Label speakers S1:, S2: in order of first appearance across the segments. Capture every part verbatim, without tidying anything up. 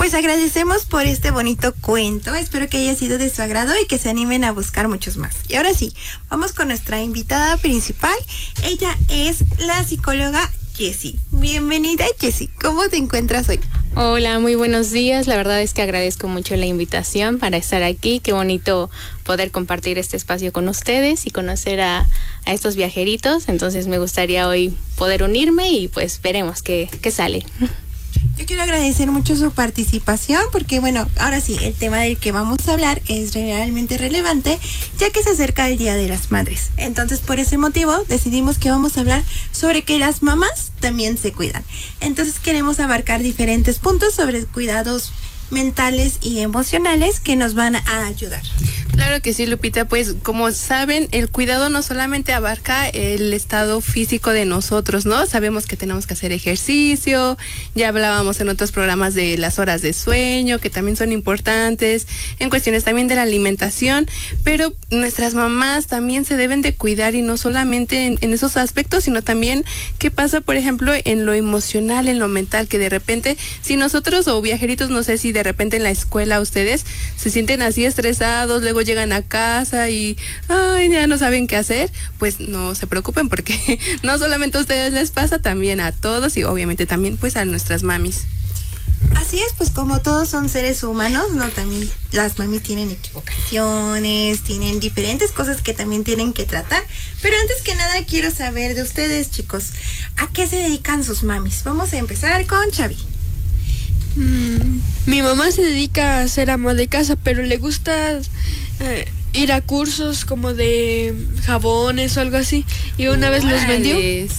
S1: Pues agradecemos por este bonito cuento, espero que haya sido de su agrado y que se animen a buscar muchos más. Y ahora sí, vamos con nuestra invitada principal, ella es la psicóloga Jessie. Bienvenida, Jessie, ¿cómo te encuentras hoy?
S2: Hola, muy buenos días. La verdad es que agradezco mucho la invitación para estar aquí. Qué bonito poder compartir este espacio con ustedes y conocer a, a estos viajeritos. Entonces me gustaría hoy poder unirme y pues veremos qué, qué sale.
S1: Yo quiero agradecer mucho su participación porque, bueno, ahora sí, el tema del que vamos a hablar es realmente relevante ya que se acerca el Día de las Madres. Entonces, por ese motivo, decidimos que vamos a hablar sobre que las mamás también se cuidan. Entonces, queremos abarcar diferentes puntos sobre cuidados mentales y emocionales que nos van a ayudar.
S3: Claro que sí, Lupita, pues como saben, el cuidado no solamente abarca el estado físico de nosotros, ¿no? Sabemos que tenemos que hacer ejercicio, ya hablábamos en otros programas de las horas de sueño, que también son importantes, en cuestiones también de la alimentación, pero nuestras mamás también se deben de cuidar y no solamente en, en esos aspectos, sino también qué pasa, por ejemplo, en lo emocional, en lo mental, que de repente, si nosotros o viajeritos, no sé si de repente en la escuela ustedes se sienten así estresados, luego llegan a casa y ay, ya no saben qué hacer, pues no se preocupen porque no solamente a ustedes les pasa, también a todos y obviamente también pues a nuestras mamis.
S1: Así es, pues como todos son seres humanos, ¿no? También las mamis tienen equivocaciones, tienen diferentes cosas que también tienen que tratar. Pero antes que nada quiero saber de ustedes, chicos, ¿a qué se dedican sus mamis? Vamos a empezar con Xavi.
S4: Mm, mi mamá se dedica a ser ama de casa, pero le gusta eh, ir a cursos como de jabones o algo así. Y una vez los vendió.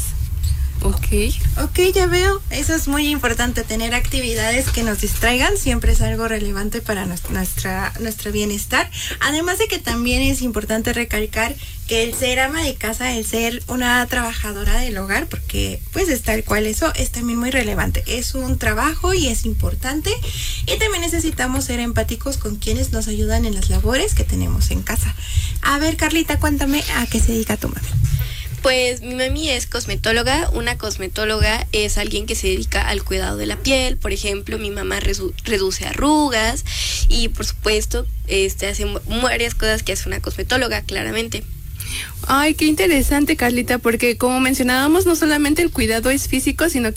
S3: Ok.
S1: Ok, ya veo. Eso es muy importante, tener actividades que nos distraigan. Siempre es algo relevante para nuestra, nuestro bienestar. Además de que también es importante recalcar que el ser ama de casa, el ser una trabajadora del hogar, porque pues es tal cual, eso es también muy relevante. Es un trabajo y es importante. Y también necesitamos ser empáticos con quienes nos ayudan en las labores que tenemos en casa. A ver, Carlita, cuéntame a qué se dedica tu mami.
S5: Pues mi mami es cosmetóloga. Una cosmetóloga es alguien que se dedica al cuidado de la piel. Por ejemplo, mi mamá resu- reduce arrugas y por supuesto este hace varias cosas que hace una cosmetóloga, claramente.
S3: Ay, qué interesante, Carlita, porque como mencionábamos, no solamente el cuidado es físico, sino que